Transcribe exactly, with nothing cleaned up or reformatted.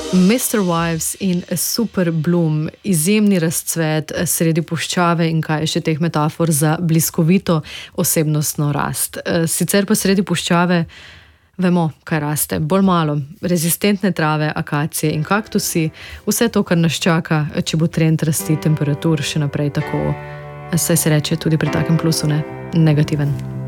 mister Wives in Super Bloom, izjemni razcvet sredi puščave in kaj še teh metafor za bliskovito osebnostno rast. Sicer pa sredi puščave vemo, kaj raste. Bolj malo. Rezistentne trave, akacije in kaktusi, vse to, kar nas čaka, če bo trend rasti temperatur še naprej tako, saj se reče tudi pri takem plusu, ne, negativen.